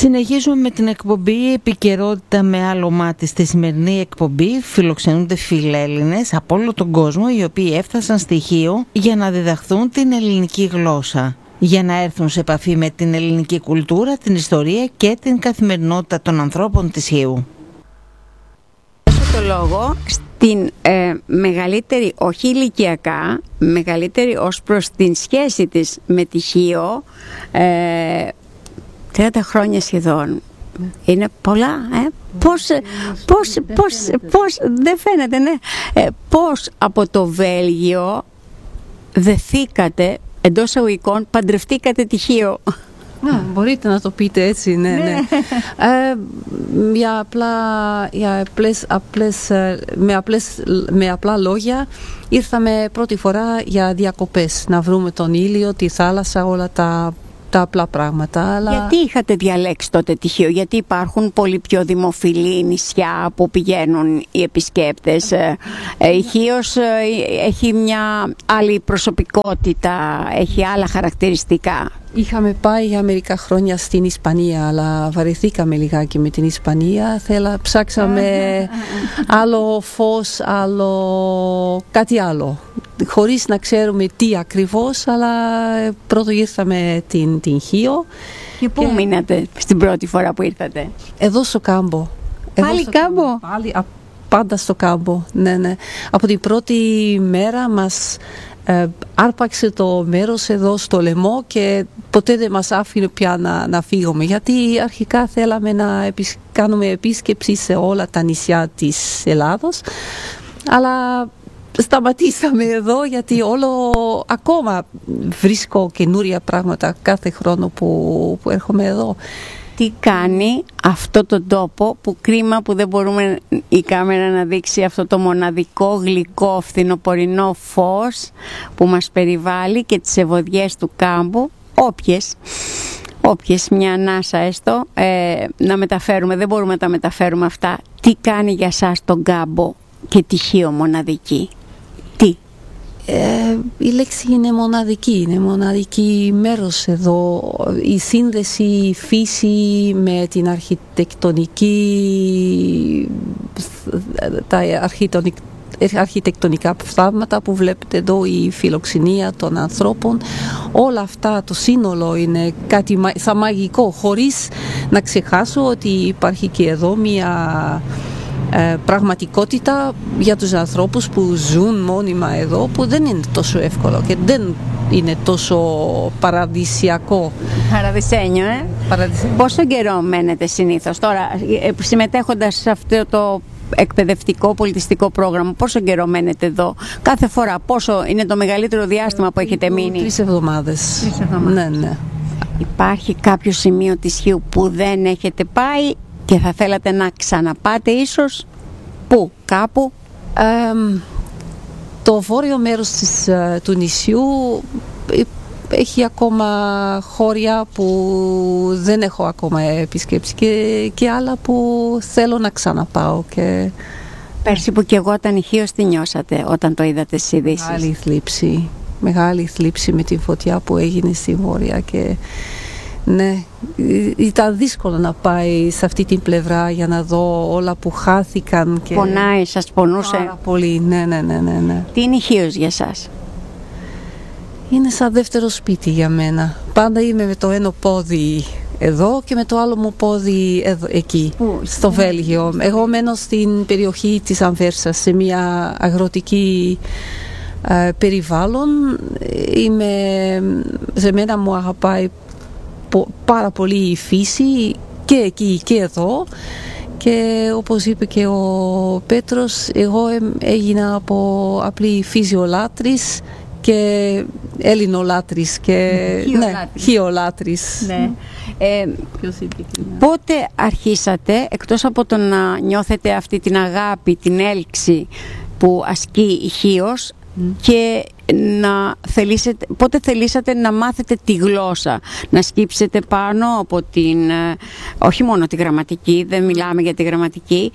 Συνεχίζουμε με την εκπομπή Επικαιρότητα με άλλο μάτι. Στη σημερινή εκπομπή φιλοξενούνται φιλέλληνες από όλο τον κόσμο, οι οποίοι έφτασαν στη Χίο για να διδαχθούν την ελληνική γλώσσα, για να έρθουν σε επαφή με την ελληνική κουλτούρα, την ιστορία και την καθημερινότητα των ανθρώπων της Χίου. Το λόγο στην μεγαλύτερη, όχι ηλικιακά, μεγαλύτερη ως προς την σχέση της με τη Χίο, 30 χρόνια σχεδόν. Είναι πολλά, πώς, δεν φαίνεται, ναι. Πώς από το Βέλγιο δεθήκατε, εντός εισαγωγικών, παντρευτήκατε τη Χίο. Ναι, μπορείτε να το πείτε έτσι, ναι. Με απλά λόγια ήρθαμε πρώτη φορά για διακοπές, να βρούμε τον ήλιο, τη θάλασσα, όλα τα απλά πράγματα. Αλλά... Γιατί είχατε διαλέξει τότε τη Χίο? Γιατί υπάρχουν πολύ πιο δημοφιλή νησιά που πηγαίνουν οι επισκέπτες. Η Χίος έχει μια άλλη προσωπικότητα, έχει άλλα χαρακτηριστικά. Είχαμε πάει για μερικά χρόνια στην Ισπανία, αλλά βαρεθήκαμε λιγάκι με την Ισπανία. Ψάξαμε άλλο φως, κάτι άλλο. Χωρίς να ξέρουμε τι ακριβώς, αλλά πρώτο ήρθαμε την Χίο. Και πού μείνατε στην πρώτη φορά που ήρθατε? Εδώ στο Κάμπο. Πάλι Κάμπο? Πάντα στο Κάμπο, ναι. Από την πρώτη μέρα μας άρπαξε το μέρος εδώ στο λαιμό και ποτέ δεν μας άφηνε πια να φύγουμε, γιατί αρχικά θέλαμε να κάνουμε επίσκεψη σε όλα τα νησιά της Ελλάδος, αλλά σταματήσαμε εδώ γιατί ακόμα βρίσκω καινούρια πράγματα κάθε χρόνο που έρχομαι εδώ. Τι κάνει αυτό το τόπο, που κρίμα που δεν μπορούμε η κάμερα να δείξει αυτό το μοναδικό γλυκό φθινοπορεινό φως που μας περιβάλλει και τις ευωδιές του Κάμπου, όποιες μια ανάσα έστω, να μεταφέρουμε, δεν μπορούμε να τα μεταφέρουμε αυτά. Τι κάνει για σας τον Κάμπο και τη Χίο μοναδική? Τι? Η λέξη είναι μοναδική μέρος εδώ. Η σύνδεση φύση με την τα αρχιτεκτονικά θαύματα που βλέπετε εδώ, η φιλοξενία των ανθρώπων, όλα αυτά το σύνολο είναι κάτι σαν μαγικό, χωρίς να ξεχάσω ότι υπάρχει και εδώ μια πραγματικότητα για τους ανθρώπους που ζουν μόνιμα εδώ, που δεν είναι τόσο εύκολο και δεν είναι τόσο παραδεισιακό. Παραδεισένιο, Πόσο καιρό μένετε συνήθως τώρα, συμμετέχοντας σε αυτό το εκπαιδευτικό πολιτιστικό πρόγραμμα? Πόσο καιρό μένετε εδώ κάθε φορά? Πόσο είναι το μεγαλύτερο διάστημα που έχετε μείνει? 3 εβδομάδες. Ναι. Υπάρχει κάποιο σημείο της Χίου που δεν έχετε πάει και θα θέλατε να ξαναπάτε ίσως? Πού? Κάπου? Το βόρειο μέρος του νησιού έχει ακόμα χώρια που δεν έχω ακόμα επισκέψει και άλλα που θέλω να ξαναπάω. Πέρσι που και εγώ ήταν η Χίος, τι νιώσατε όταν το είδατε στις ειδήσεις? Μεγάλη θλίψη με τη φωτιά που έγινε στη βόρεια και ναι, ήταν δύσκολο να πάει σε αυτή την πλευρά για να δω όλα που χάθηκαν. Πονάει, σας πονούσε? Πάρα πολύ, ναι. Τι είναι η Χίος για σας? Είναι σαν δεύτερο σπίτι για μένα. Πάντα είμαι με το ένα πόδι εδώ και με το άλλο μου πόδι εκεί, στο Βέλγιο. Εγώ μένω στην περιοχή της Αμβέρσας, σε μια αγροτική περιβάλλον. Σε μένα μου αγαπάει πάρα πολύ η φύση και εκεί και εδώ, και όπως είπε και ο Πέτρος, εγώ έγινα από απλή φυσιολάτρης και Έλληνολάτρης και Χιολάτρης. Ναι. Πότε αρχίσατε, εκτός από το να νιώθετε αυτή την αγάπη, την έλξη που ασκεί η Χίος, και πότε θελήσατε να μάθετε τη γλώσσα, να σκύψετε πάνω από όχι μόνο τη γραμματική, δεν μιλάμε για τη γραμματική,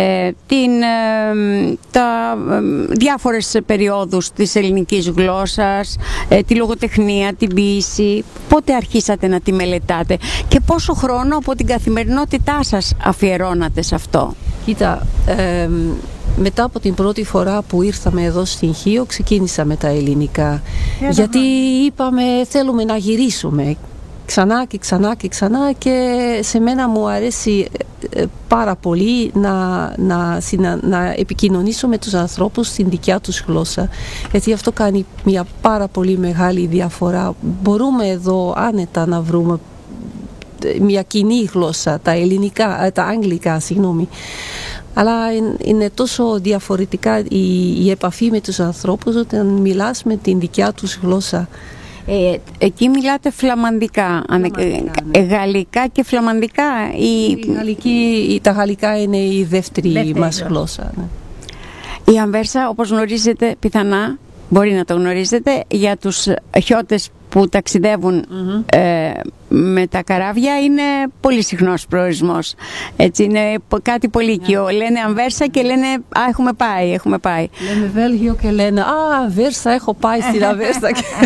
διάφορες περιόδους της ελληνικής γλώσσας, τη λογοτεχνία, την ποίηση? Πότε αρχίσατε να τη μελετάτε και πόσο χρόνο από την καθημερινότητά σας αφιερώνατε σε αυτό? Κοίτα, μετά από την πρώτη φορά που ήρθαμε εδώ στην Χίο ξεκίνησα με τα ελληνικά, γιατί είπαμε θέλουμε να γυρίσουμε ξανά και ξανά και ξανά, και σε μένα μου αρέσει πάρα πολύ να επικοινωνήσω με τους ανθρώπους στην δικιά τους γλώσσα, γιατί αυτό κάνει μια πάρα πολύ μεγάλη διαφορά. Μπορούμε εδώ άνετα να βρούμε μια κοινή γλώσσα, τα αγγλικά, συγγνώμη. Αλλά είναι τόσο διαφορετικά η επαφή με τους ανθρώπους όταν μιλάς με την δικιά τους γλώσσα. Εκεί μιλάτε φλαμανδικά, γαλλικά και φλαμανδικά? Τα γαλλικά είναι η δεύτερη μας γλώσσα. Ναι. Η Ανβέρσα, όπως γνωρίζετε πιθανά, μπορεί να το γνωρίζετε, για τους χιώτες που ταξιδεύουν με τα καράβια είναι πολύ συχνός προορισμός. Έτσι, είναι κάτι πολύ οικείο. Λένε Ανβέρσα και λένε έχουμε πάει. Λέμε Βέλγιο και λένε Ανβέρσα, έχω πάει στην Ανβέρσα.